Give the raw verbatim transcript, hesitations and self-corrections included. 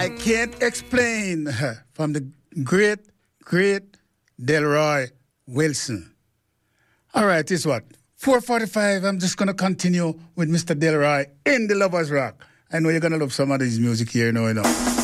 I Can't Explain from the great, great Delroy Wilson. All right, this what? four forty-five, I'm just going to continue with Mister Delroy in the Lovers Rock. I know you're going to love some of his music here, you know, you know.